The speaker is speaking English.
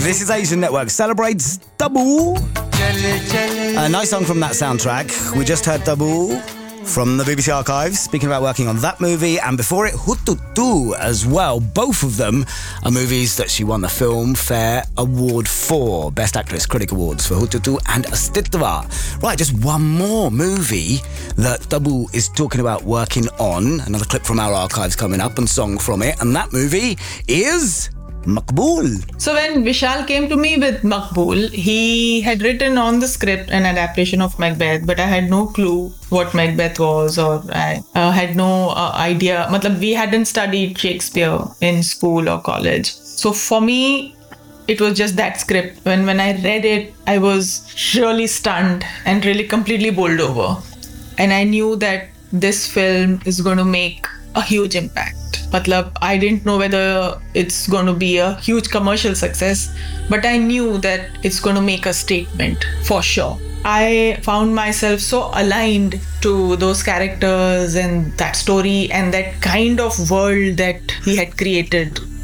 This is Asian Network celebrates Tabu. A nice song from that soundtrack. We just heard Tabu from the BBC Archives, speaking about working on that movie, and before it, Hututu as well. Both of them are movies that she won the Filmfare Award for. Best Actress Critic Awards for Hututu and Astitva. Right, just one more movie that Tabu is talking about working on. Another clip from our archives coming up and song from it, and that movie is Maqbool. So when Vishal came to me with Maqbool, he had written on the script an adaptation of Macbeth, but I had no clue what Macbeth was, or I had no idea. We hadn't studied Shakespeare in school or college. So for me, it was just that script. When I read it, I was really stunned and really completely bowled over. And I knew that this film is going to make a huge impact. I didn't know whether it's going to be a huge commercial success, but I knew that it's going to make a statement for sure. I found myself so aligned to those characters and that story and that kind of world that he had created.